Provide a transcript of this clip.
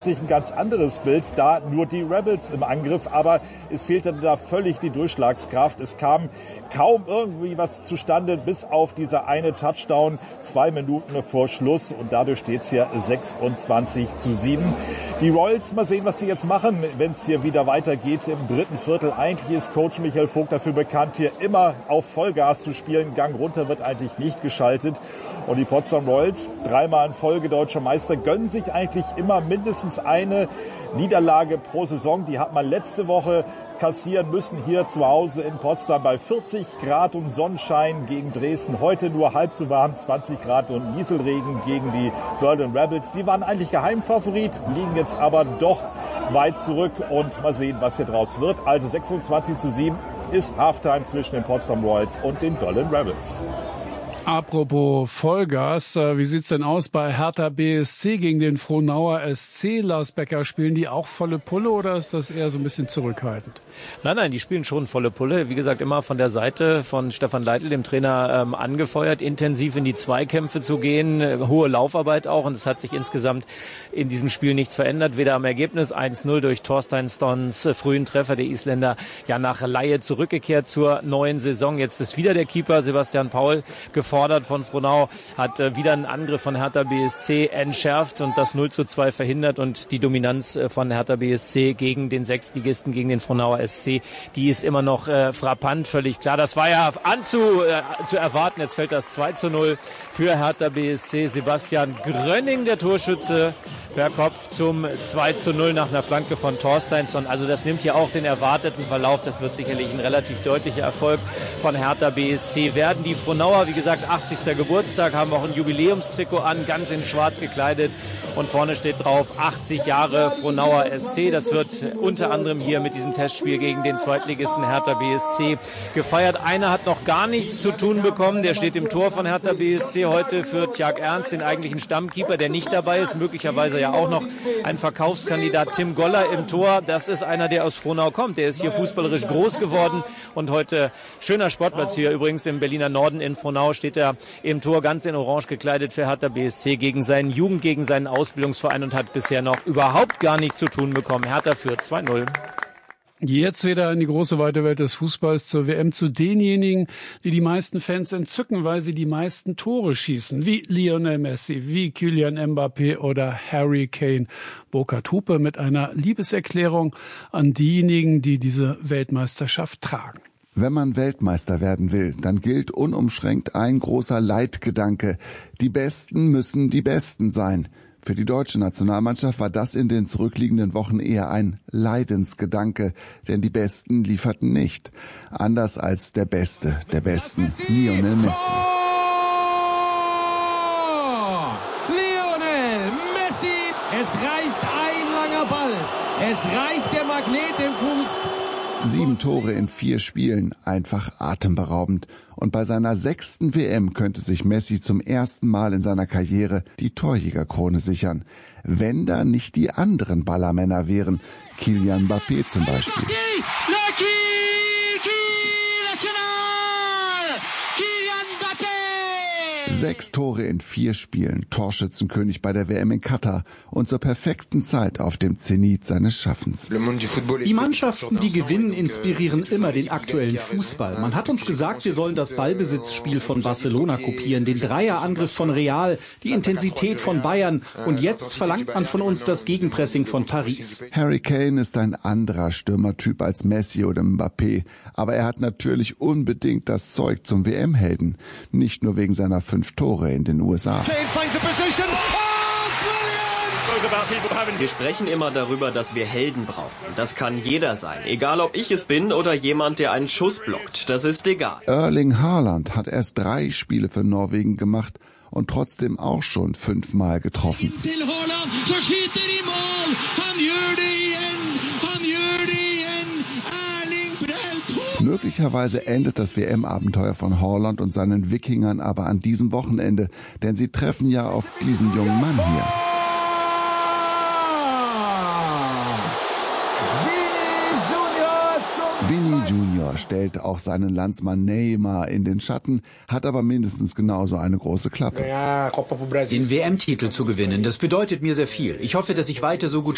Ein ganz anderes Bild, da nur die Rebels im Angriff, aber es fehlte da völlig die Durchschlagskraft. Es kam kaum irgendwie was zustande, bis auf dieser eine Touchdown 2 Minuten vor Schluss und dadurch steht es hier 26-7. Die Royals, mal sehen, was sie jetzt machen, wenn es hier wieder weitergeht im dritten Viertel. Eigentlich ist Coach Michael Vogt dafür bekannt, hier immer auf Vollgas zu spielen. Gang runter wird eigentlich nicht geschaltet. Und die Potsdam Royals, 3-mal in Folge deutscher Meister, gönnen sich eigentlich immer mindestens eine Niederlage pro Saison. Die hat man letzte Woche kassieren müssen hier zu Hause in Potsdam bei 40 Grad und Sonnenschein gegen Dresden. Heute nur halb so warm, 20 Grad und Nieselregen gegen die Berlin Rebels. Die waren eigentlich Geheimfavorit, liegen jetzt aber doch weit zurück und mal sehen, was hier draus wird. Also 26-7 ist Halftime zwischen den Potsdam Royals und den Berlin Rebels. Apropos Vollgas, wie sieht's denn aus bei Hertha BSC gegen den Frohnauer SC? Lars Becker, spielen die auch volle Pulle oder ist das eher so ein bisschen zurückhaltend? Nein, die spielen schon volle Pulle. Wie gesagt, immer von der Seite von Stefan Leitl, dem Trainer, angefeuert, intensiv in die Zweikämpfe zu gehen, hohe Laufarbeit auch und es hat sich insgesamt in diesem Spiel nichts verändert, weder am Ergebnis 1-0 durch Thorstein Stons frühen Treffer, der Isländer ja nach Leihe zurückgekehrt zur neuen Saison. Jetzt ist wieder der Keeper Sebastian Paul gefordert von Frohnau, hat wieder einen Angriff von Hertha BSC entschärft und das 0-2 verhindert und die Dominanz von Hertha BSC gegen den Sechstligisten, gegen den Frohnauer SC, die ist immer noch frappant, völlig klar. Das war ja zu erwarten. Jetzt fällt das 2-0 für Hertha BSC. Sebastian Grönning, der Torschütze, per Kopf zum 2-0 nach einer Flanke von Thorsteinsson. Also das nimmt hier auch den erwarteten Verlauf. Das wird sicherlich ein relativ deutlicher Erfolg von Hertha BSC werden. Die Frohnauer, wie gesagt, 80. Geburtstag, haben auch ein Jubiläumstrikot an, ganz in schwarz gekleidet. Und vorne steht drauf 80 Jahre Frohnauer SC. Das wird unter anderem hier mit diesem Testspiel gegen den Zweitligisten Hertha BSC gefeiert. Einer hat noch gar nichts zu tun bekommen. Der steht im Tor von Hertha BSC heute für Tjag Ernst, den eigentlichen Stammkeeper, der nicht dabei ist. Möglicherweise ja auch noch ein Verkaufskandidat, Tim Goller im Tor. Das ist einer, der aus Frohnau kommt. Der ist hier fußballerisch groß geworden und heute schöner Sportplatz hier übrigens im Berliner Norden in Frohnau steht er im Tor ganz in Orange gekleidet für Hertha BSC gegen seinen Jugend, gegen seinen Ausbildungsverein und hat bisher noch überhaupt gar nichts zu tun bekommen. Hertha führt 2-0. Jetzt wieder in die große weite Welt des Fußballs zur WM zu denjenigen, die die meisten Fans entzücken, weil sie die meisten Tore schießen, wie Lionel Messi, wie Kylian Mbappé oder Harry Kane. Burkhard Hupe mit einer Liebeserklärung an diejenigen, die diese Weltmeisterschaft tragen. Wenn man Weltmeister werden will, dann gilt unumschränkt ein großer Leitgedanke. Die Besten müssen die Besten sein. Für die deutsche Nationalmannschaft war das in den zurückliegenden Wochen eher ein Leidensgedanke, denn die Besten lieferten nicht. Anders als der Beste der Besten, Lionel Messi. Lionel Messi! Es reicht ein langer Ball. Es reicht der Magnet im Fuß. 7 Tore in 4 Spielen, einfach atemberaubend. Und bei seiner 6. WM könnte sich Messi zum ersten Mal in seiner Karriere die Torjägerkrone sichern. Wenn da nicht die anderen Ballermänner wären, Kylian Mbappé zum Beispiel. 6 Tore in 4 Spielen, Torschützenkönig bei der WM in Katar und zur perfekten Zeit auf dem Zenit seines Schaffens. Die Mannschaften, die gewinnen, inspirieren immer den aktuellen Fußball. Man hat uns gesagt, wir sollen das Ballbesitzspiel von Barcelona kopieren, den Dreierangriff von Real, die Intensität von Bayern und jetzt verlangt man von uns das Gegenpressing von Paris. Harry Kane ist ein anderer Stürmertyp als Messi oder Mbappé, aber er hat natürlich unbedingt das Zeug zum WM-Helden, nicht nur wegen seiner 5 Tore in den USA. Wir sprechen immer darüber, dass wir Helden brauchen. Das kann jeder sein. Egal, ob ich es bin oder jemand, der einen Schuss blockt. Das ist egal. Erling Haaland hat erst 3 Spiele für Norwegen gemacht und trotzdem auch schon 5-mal getroffen. Möglicherweise endet das WM-Abenteuer von Haaland und seinen Wikingern aber an diesem Wochenende, denn sie treffen ja auf diesen jungen Mann hier. Vini Junior stellt auch seinen Landsmann Neymar in den Schatten, hat aber mindestens genauso eine große Klappe. Den WM-Titel zu gewinnen, das bedeutet mir sehr viel. Ich hoffe, dass ich weiter so gut